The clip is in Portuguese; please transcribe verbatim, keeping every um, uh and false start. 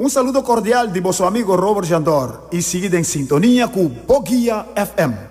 Um saludo cordial de vosso amigo Robert Jandor e seguida em sintonia com Boguia F M.